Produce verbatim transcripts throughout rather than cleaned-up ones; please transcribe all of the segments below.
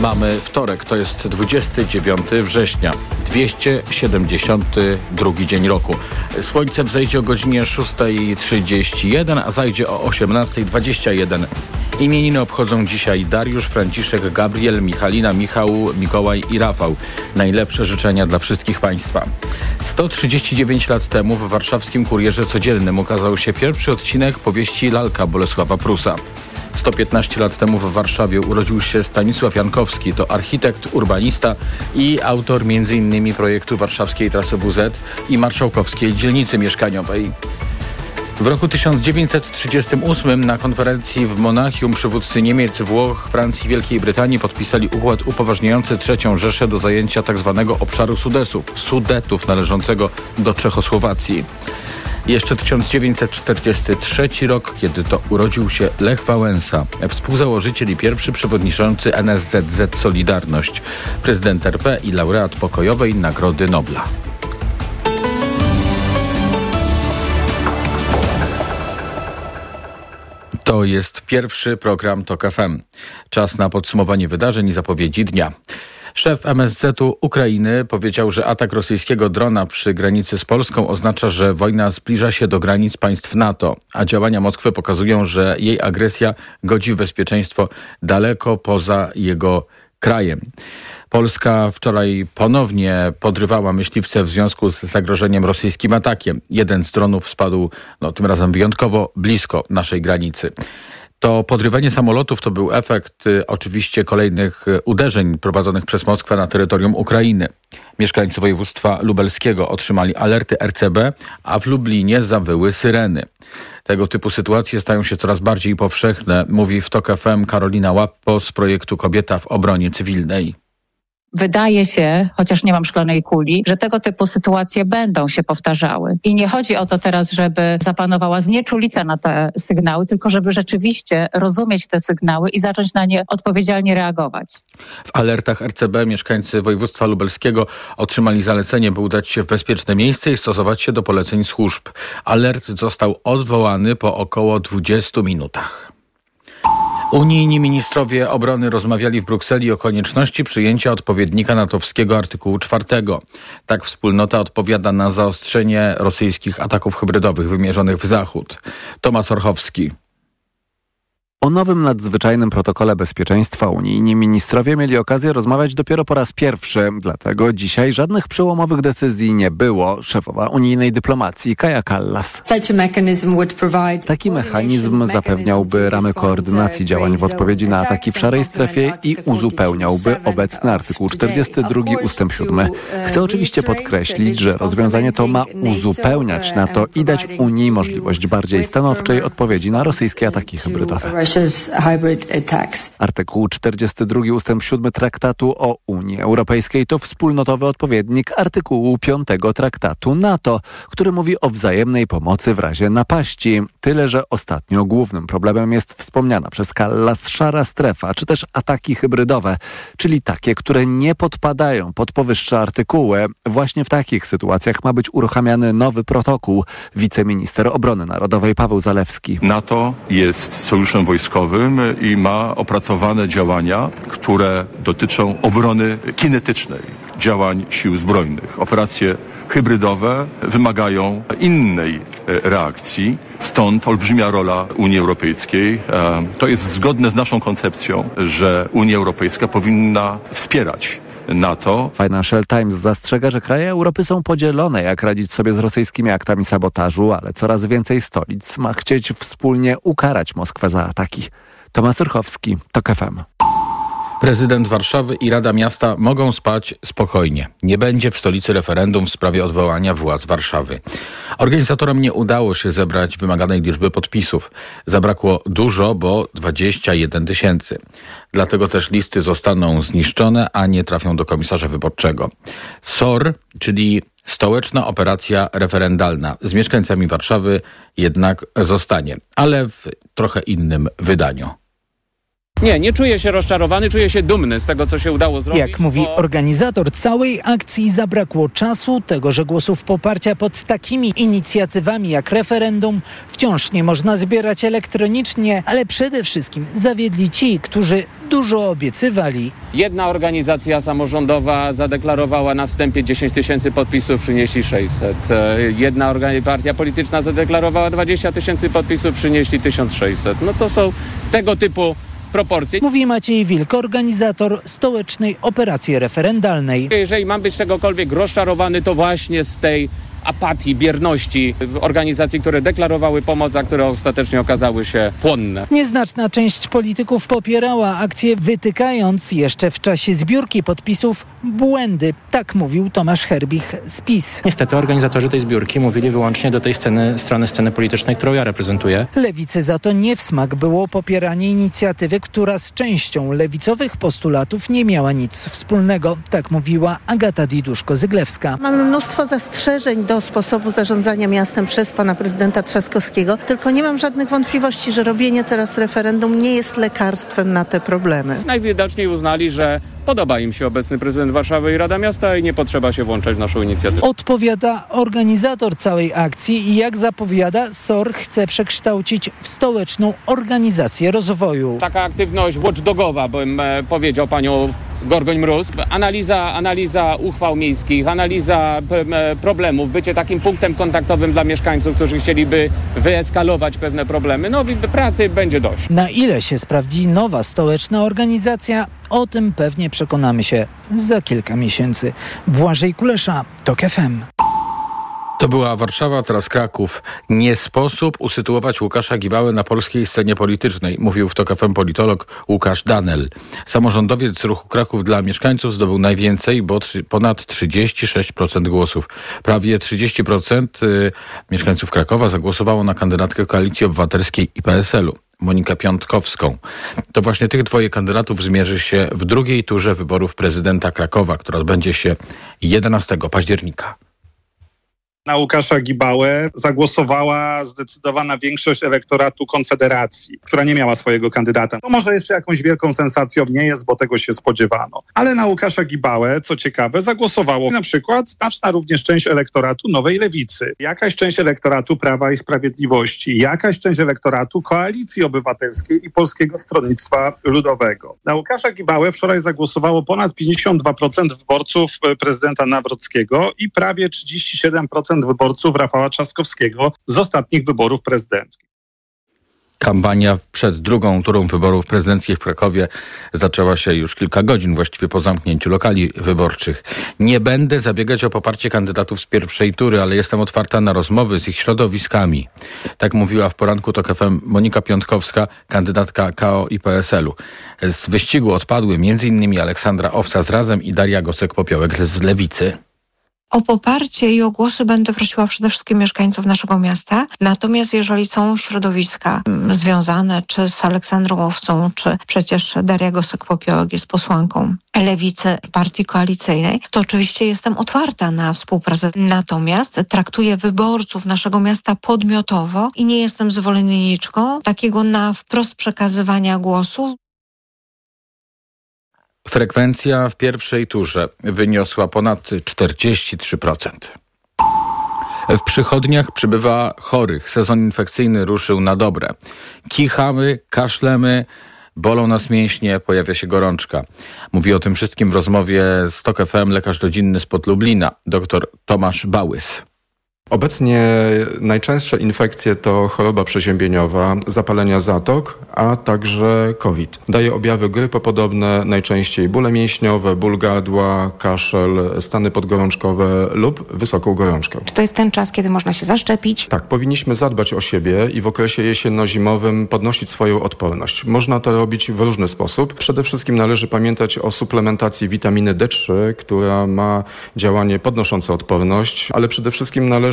Mamy wtorek, to jest dwudziestego dziewiątego września, dwieście siedemdziesiąty drugi dzień roku. Słońce wzejdzie o godzinie szósta trzydzieści jeden, a zajdzie o osiemnasta dwadzieścia jeden. Imieniny obchodzą dzisiaj Dariusz, Franciszek, Gabriel, Michalina, Michał, Mikołaj i Rafał. Najlepsze życzenia dla wszystkich Państwa. sto trzydzieści dziewięć lat temu w warszawskim Kurierze Codziennym ukazał się pierwszy odcinek powieści Lalka Bolesława Prusa. sto piętnaście lat temu w Warszawie urodził się Stanisław Jankowski. To architekt, urbanista i autor m.in. projektu warszawskiej trasy W Z i marszałkowskiej dzielnicy mieszkaniowej. W roku tysiąc dziewięćset trzydziestym ósmym na konferencji w Monachium przywódcy Niemiec, Włoch, Francji i Wielkiej Brytanii podpisali układ upoważniający trzecią Rzeszę do zajęcia tzw. obszaru Sudesów, Sudetów należącego do Czechosłowacji. Jeszcze tysiąc dziewięćset czterdziesty trzeci rok, kiedy to urodził się Lech Wałęsa, współzałożyciel i pierwszy przewodniczący N S Z Z Solidarność, prezydent R P i laureat pokojowej Nagrody Nobla. To jest pierwszy program TOK F M. Czas na podsumowanie wydarzeń i zapowiedzi dnia. Szef M S Z-u Ukrainy powiedział, że atak rosyjskiego drona przy granicy z Polską oznacza, że wojna zbliża się do granic państw NATO, a działania Moskwy pokazują, że jej agresja godzi w bezpieczeństwo daleko poza jego krajem. Polska wczoraj ponownie podrywała myśliwce w związku z zagrożeniem rosyjskim atakiem. Jeden z dronów spadł, no, tym razem wyjątkowo blisko naszej granicy. To podrywanie samolotów to był efekt y, oczywiście kolejnych y, uderzeń prowadzonych przez Moskwę na terytorium Ukrainy. Mieszkańcy województwa lubelskiego otrzymali alerty R C B, a w Lublinie zawyły syreny. Tego typu sytuacje stają się coraz bardziej powszechne, mówi w TOK F M Karolina Łappo z projektu Kobieta w obronie cywilnej. Wydaje się, chociaż nie mam szklanej kuli, że tego typu sytuacje będą się powtarzały. I nie chodzi o to teraz, żeby zapanowała znieczulica na te sygnały, tylko żeby rzeczywiście rozumieć te sygnały i zacząć na nie odpowiedzialnie reagować. W alertach R C B mieszkańcy województwa lubelskiego otrzymali zalecenie, by udać się w bezpieczne miejsce i stosować się do poleceń służb. Alert został odwołany po około dwudziestu minutach. Unijni ministrowie obrony rozmawiali w Brukseli o konieczności przyjęcia odpowiednika natowskiego artykułu czwartego. Tak wspólnota odpowiada na zaostrzenie rosyjskich ataków hybrydowych wymierzonych w Zachód. Tomasz Orchowski. O nowym nadzwyczajnym protokole bezpieczeństwa unijni ministrowie mieli okazję rozmawiać dopiero po raz pierwszy. Dlatego dzisiaj żadnych przełomowych decyzji nie było. Szefowa unijnej dyplomacji Kaja Kallas. Taki mechanizm zapewniałby ramy koordynacji działań w odpowiedzi na ataki w szarej strefie i uzupełniałby obecny artykuł czterdziesty drugi ustęp siódmy. Chcę oczywiście podkreślić, że rozwiązanie to ma uzupełniać NATO i dać Unii możliwość bardziej stanowczej odpowiedzi na rosyjskie ataki hybrydowe. Artykuł czterdziesty drugi ustęp siódmy Traktatu o Unii Europejskiej to wspólnotowy odpowiednik artykułu piątego Traktatu NATO, który mówi o wzajemnej pomocy w razie napaści. Tyle, że ostatnio głównym problemem jest wspomniana przez Kallas szara strefa, czy też ataki hybrydowe, czyli takie, które nie podpadają pod powyższe artykuły. Właśnie w takich sytuacjach ma być uruchamiany nowy protokół. Wiceminister Obrony Narodowej Paweł Zalewski. NATO jest sojuszem wojskowym i ma opracowane działania, które dotyczą obrony kinetycznej, działań sił zbrojnych. Operacje hybrydowe wymagają innej reakcji, stąd olbrzymia rola Unii Europejskiej. To jest zgodne z naszą koncepcją, że Unia Europejska powinna wspierać NATO. Financial Times zastrzega, że kraje Europy są podzielone, jak radzić sobie z rosyjskimi aktami sabotażu, ale coraz więcej stolic ma chcieć wspólnie ukarać Moskwę za ataki. Tomasz Orchowski, TOK F M. Prezydent Warszawy i Rada Miasta mogą spać spokojnie. Nie będzie w stolicy referendum w sprawie odwołania władz Warszawy. Organizatorom nie udało się zebrać wymaganej liczby podpisów. Zabrakło dużo, bo dwadzieścia jeden tysięcy. Dlatego też listy zostaną zniszczone, a nie trafią do komisarza wyborczego. S O R, czyli Stołeczna Operacja Referendalna, z mieszkańcami Warszawy jednak zostanie, ale w trochę innym wydaniu. Nie, nie czuję się rozczarowany, czuję się dumny z tego, co się udało zrobić. Jak mówi bo... organizator całej akcji, zabrakło czasu, tego, że głosów poparcia pod takimi inicjatywami jak referendum wciąż nie można zbierać elektronicznie, ale przede wszystkim zawiedli ci, którzy dużo obiecywali. Jedna organizacja samorządowa zadeklarowała na wstępie dziesięć tysięcy podpisów, przynieśli sześćset. Jedna organ- partia polityczna zadeklarowała dwadzieścia tysięcy podpisów, przynieśli tysiąc sześćset. No to są tego typu proporcje. Mówi Maciej Wilk, organizator stołecznej operacji referendalnej. Jeżeli mam być czegokolwiek rozczarowany, to właśnie z tej apatii, bierności organizacji, które deklarowały pomoc, a które ostatecznie okazały się płonne. Nieznaczna część polityków popierała akcję, wytykając jeszcze w czasie zbiórki podpisów błędy. Tak mówił Tomasz Herbich z PiS. Niestety organizatorzy tej zbiórki mówili wyłącznie do tej sceny, strony sceny politycznej, którą ja reprezentuję. Lewicy za to nie w smak było popieranie inicjatywy, która z częścią lewicowych postulatów nie miała nic wspólnego. Tak mówiła Agata Diduszko-Zyglewska. Mamy mnóstwo zastrzeżeń do sposobu zarządzania miastem przez pana prezydenta Trzaskowskiego, tylko nie mam żadnych wątpliwości, że robienie teraz referendum nie jest lekarstwem na te problemy. Najwidoczniej uznali, że podoba im się obecny prezydent Warszawy i Rada Miasta i nie potrzeba się włączać w naszą inicjatywę. Odpowiada organizator całej akcji i jak zapowiada, S O R chce przekształcić w stołeczną organizację rozwoju. Taka aktywność watchdogowa, bym e, powiedział panią Gorgoń-Mróz. Analiza, analiza uchwał miejskich, analiza e, problemów, bycie takim punktem kontaktowym dla mieszkańców, którzy chcieliby wyeskalować pewne problemy. No pracy będzie dość. Na ile się sprawdzi nowa stołeczna organizacja, o tym pewnie przekonamy się za kilka miesięcy. Błażej Kulesza, TOK F M. To była Warszawa, teraz Kraków. Nie sposób usytuować Łukasza Gibałę na polskiej scenie politycznej, mówił w TOK F M politolog Łukasz Danel. Samorządowiec Ruchu Kraków dla mieszkańców zdobył najwięcej, bo trzy, ponad trzydzieści sześć procent głosów. Prawie trzydzieści procent y, mieszkańców Krakowa zagłosowało na kandydatkę Koalicji Obywatelskiej i P S L u. Monikę Piątkowską. To właśnie tych dwoje kandydatów zmierzy się w drugiej turze wyborów prezydenta Krakowa, która odbędzie się jedenastego października. Na Łukasza Gibałę zagłosowała zdecydowana większość elektoratu Konfederacji, która nie miała swojego kandydata. To może jeszcze jakąś wielką sensacją nie jest, bo tego się spodziewano. Ale na Łukasza Gibałę, co ciekawe, zagłosowało na przykład znaczna również część elektoratu Nowej Lewicy, jakaś część elektoratu Prawa i Sprawiedliwości, jakaś część elektoratu Koalicji Obywatelskiej i Polskiego Stronnictwa Ludowego. Na Łukasza Gibałę wczoraj zagłosowało ponad pięćdziesiąt dwa procent wyborców prezydenta Nawrockiego i prawie trzydzieści siedem procent wyborców Rafała Trzaskowskiego z ostatnich wyborów prezydenckich. Kampania przed drugą turą wyborów prezydenckich w Krakowie zaczęła się już kilka godzin, właściwie po zamknięciu lokali wyborczych. Nie będę zabiegać o poparcie kandydatów z pierwszej tury, ale jestem otwarta na rozmowy z ich środowiskami. Tak mówiła w poranku TOK F M Monika Piątkowska, kandydatka K O i P S L u. Z wyścigu odpadły m.in. Aleksandra Owca z Razem i Daria Gosek-Popiołek z Lewicy. O poparcie i o głosy będę prosiła przede wszystkim mieszkańców naszego miasta. Natomiast jeżeli są środowiska związane czy z Aleksandrą Owcą, czy przecież Daria Gosek-Popiołek jest posłanką Lewicy, partii koalicyjnej, to oczywiście jestem otwarta na współpracę. Natomiast traktuję wyborców naszego miasta podmiotowo i nie jestem zwolenniczką takiego na wprost przekazywania głosu. Frekwencja w pierwszej turze wyniosła ponad czterdzieści trzy procent. W przychodniach przybywa chorych. Sezon infekcyjny ruszył na dobre. Kichamy, kaszlemy, bolą nas mięśnie, pojawia się gorączka. Mówi o tym wszystkim w rozmowie z TOK F M lekarz rodzinny spod Lublina, dr Tomasz Bałys. Obecnie najczęstsze infekcje to choroba przeziębieniowa, zapalenia zatok, a także COVID. Daje objawy grypopodobne, najczęściej bóle mięśniowe, ból gardła, kaszel, stany podgorączkowe lub wysoką gorączkę. Czy to jest ten czas, kiedy można się zaszczepić? Tak, powinniśmy zadbać o siebie i w okresie jesienno-zimowym podnosić swoją odporność. Można to robić w różny sposób. Przede wszystkim należy pamiętać o suplementacji witaminy D trzy, która ma działanie podnoszące odporność, ale przede wszystkim należy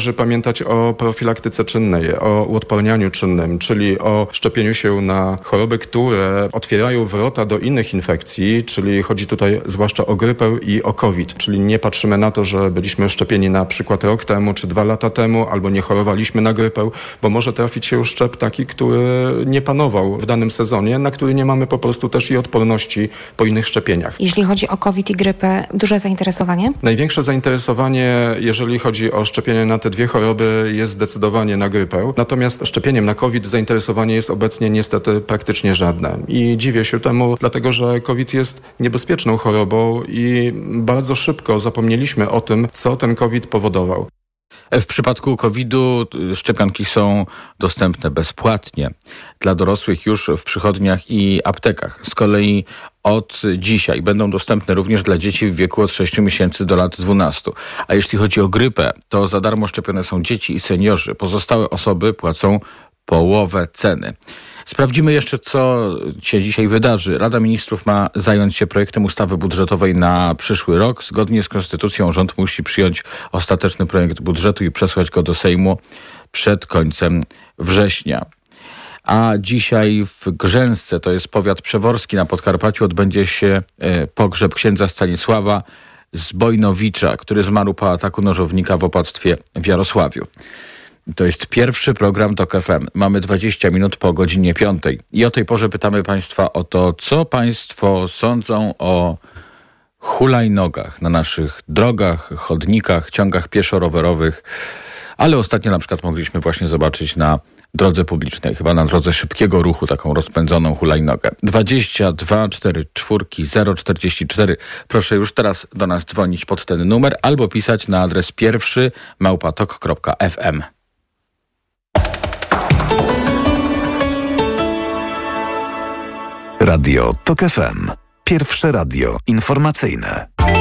należy pamiętać o profilaktyce czynnej, o uodpornianiu czynnym, czyli o szczepieniu się na choroby, które otwierają wrota do innych infekcji, czyli chodzi tutaj zwłaszcza o grypę i o COVID, czyli nie patrzymy na to, że byliśmy szczepieni na przykład rok temu czy dwa lata temu, albo nie chorowaliśmy na grypę, bo może trafić się szczep taki, który nie panował w danym sezonie, na który nie mamy po prostu też i odporności po innych szczepieniach. Jeśli chodzi o COVID i grypę, duże zainteresowanie? Największe zainteresowanie, jeżeli chodzi o szczepienie na te dwie choroby, jest zdecydowanie na grypę. Natomiast szczepieniem na COVID zainteresowanie jest obecnie niestety praktycznie żadne. I dziwię się temu, dlatego że COVID jest niebezpieczną chorobą i bardzo szybko zapomnieliśmy o tym, co ten COVID powodował. W przypadku kowida szczepionki są dostępne bezpłatnie dla dorosłych już w przychodniach i aptekach. Z kolei od dzisiaj będą dostępne również dla dzieci w wieku od sześciu miesięcy do lat dwunastu. A jeśli chodzi o grypę, to za darmo szczepione są dzieci i seniorzy. Pozostałe osoby płacą połowę ceny. Sprawdzimy jeszcze, co się dzisiaj wydarzy. Rada Ministrów ma zająć się projektem ustawy budżetowej na przyszły rok. Zgodnie z konstytucją rząd musi przyjąć ostateczny projekt budżetu i przesłać go do Sejmu przed końcem września. A dzisiaj w Grzęsce, to jest powiat przeworski na Podkarpaciu, odbędzie się pogrzeb księdza Stanisława Zbojnowicza, który zmarł po ataku nożownika w opactwie w Jarosławiu. To jest pierwszy program TOK F M. Mamy dwadzieścia minut po godzinie piątej. I o tej porze pytamy Państwa o to, co Państwo sądzą o hulajnogach na naszych drogach, chodnikach, ciągach pieszo-rowerowych. Ale ostatnio na przykład mogliśmy właśnie zobaczyć na drodze publicznej, chyba na drodze szybkiego ruchu, taką rozpędzoną hulajnogę. dwadzieścia dwa czterdzieści cztery zero czterdzieści cztery. Proszę już teraz do nas dzwonić pod ten numer albo pisać na adres pierwszy małpa tok kropka f m. Radio TOK F M. Pierwsze radio informacyjne.